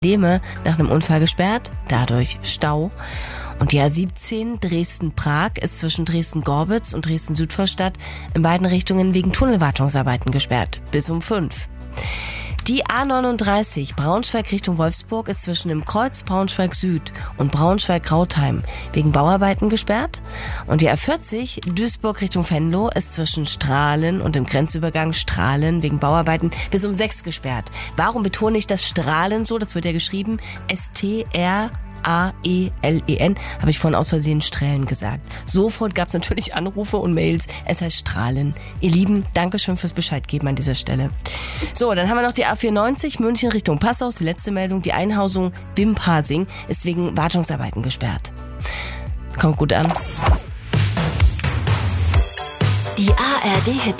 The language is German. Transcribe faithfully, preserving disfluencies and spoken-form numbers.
Probleme nach einem Unfall gesperrt, dadurch Stau. Und die A siebzehn Dresden-Prag ist zwischen Dresden-Gorbitz und Dresden-Südvorstadt in beiden Richtungen wegen Tunnelwartungsarbeiten gesperrt, bis um fünf. Die A neununddreißig Braunschweig Richtung Wolfsburg ist zwischen dem Kreuz Braunschweig Süd und Braunschweig-Krautheim wegen Bauarbeiten gesperrt. Und die A vierzig Duisburg Richtung Venlo ist zwischen Strahlen und dem Grenzübergang Strahlen wegen Bauarbeiten bis um sechs gesperrt. Warum betone ich das Strahlen so? Das wird ja geschrieben S T R A E L E N, habe ich vorhin aus Versehen Strählen gesagt. Sofort gab es natürlich Anrufe und Mails. Es heißt Strahlen. Ihr Lieben, Dankeschön fürs Bescheid geben an dieser Stelle. So, dann haben wir noch die A vierundneunzig München Richtung Passau. Die letzte Meldung. Die Einhausung Wimpasing ist wegen Wartungsarbeiten gesperrt. Kommt gut an. Die A R D Hit